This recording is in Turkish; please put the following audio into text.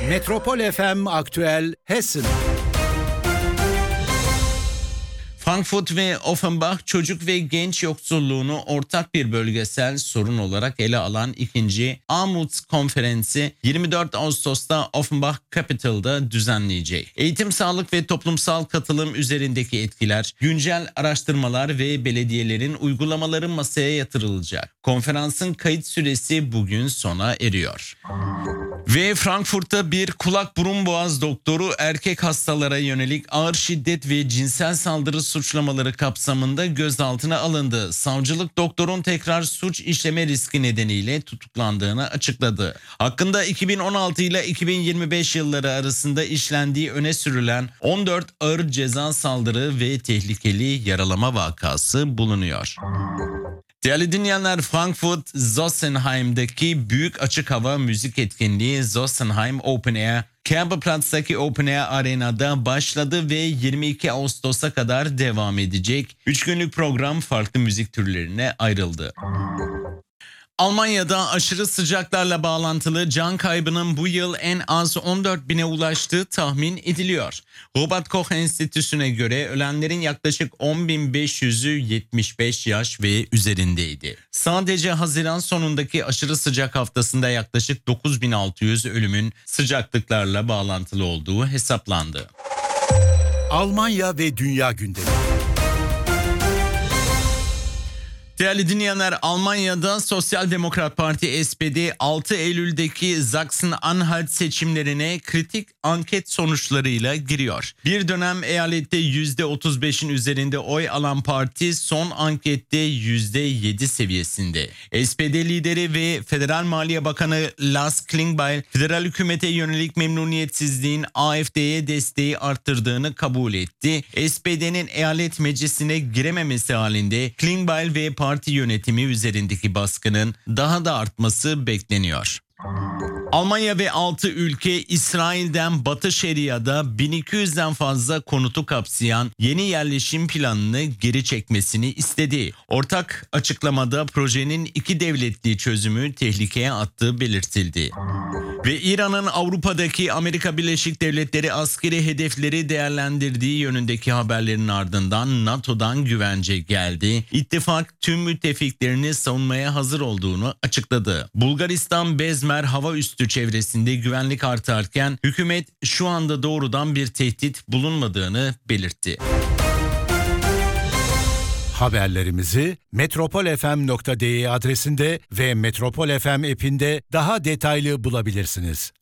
Metropol FM Aktüel Hessen. Frankfurt ve Offenbach çocuk ve genç yoksulluğunu ortak bir bölgesel sorun olarak ele alan 2. Armuts Konferansı 24 Ağustos'ta Offenbach Capital'da düzenleyecek. Eğitim, sağlık ve toplumsal katılım üzerindeki etkiler, güncel araştırmalar ve belediyelerin uygulamaları masaya yatırılacak. Konferansın kayıt süresi bugün sona eriyor. Ve Frankfurt'ta bir kulak burun boğaz doktoru erkek hastalara yönelik ağır şiddet ve cinsel saldırı suçlamaları kapsamında gözaltına alındı. Savcılık doktorun tekrar suç işleme riski nedeniyle tutuklandığını açıkladı. Hakkında 2016 ile 2025 yılları arasında işlendiği öne sürülen 14 ağır ceza saldırı ve tehlikeli yaralama vakası bulunuyor. Değerli dinleyenler, Frankfurt Sossenheim'daki büyük açık hava müzik etkinliği Sossenheim Open Air, Kerberplatz'taki Open Air Arena'da başladı ve 22 Ağustos'a kadar devam edecek. 3 günlük program farklı müzik türlerine ayrıldı. Almanya'da aşırı sıcaklarla bağlantılı can kaybının bu yıl en az 14 bine ulaştığı tahmin ediliyor. Robert Koch Enstitüsü'ne göre ölenlerin yaklaşık 10.500'ü 75 yaş ve üzerindeydi. Sadece Haziran sonundaki aşırı sıcak haftasında yaklaşık 9.600 ölümün sıcaklıklarla bağlantılı olduğu hesaplandı. Almanya ve Dünya gündemi. Değerli dinleyenler, Almanya'da Sosyal Demokrat Parti SPD 6 Eylül'deki Sachsen-Anhalt seçimlerine kritik anket sonuçlarıyla giriyor. Bir dönem eyalette %35'in üzerinde oy alan parti son ankette %7 seviyesinde. SPD lideri ve Federal Maliye Bakanı Lars Klingbeil, federal hükümete yönelik memnuniyetsizliğin AfD'ye desteği arttırdığını kabul etti. SPD'nin eyalet meclisine girememesi halinde Klingbeil ve parti yönetimi üzerindeki baskının daha da artması bekleniyor. Almanya ve 6 ülke İsrail'den Batı Şeria'da 1200'den fazla konutu kapsayan yeni yerleşim planını geri çekmesini istedi. Ortak açıklamada projenin 2 devletli çözümü tehlikeye attığı belirtildi. Ve İran'ın Avrupa'daki Amerika Birleşik Devletleri askeri hedefleri değerlendirdiği yönündeki haberlerin ardından NATO'dan güvence geldi. İttifak tüm müttefiklerini savunmaya hazır olduğunu açıkladı. Bulgaristan Bezmer hava üssü çevresinde güvenlik artarken hükümet şu anda doğrudan bir tehdit bulunmadığını belirtti. Haberlerimizi metropolfm.de adresinde ve Metropol FM app'inde daha detaylı bulabilirsiniz.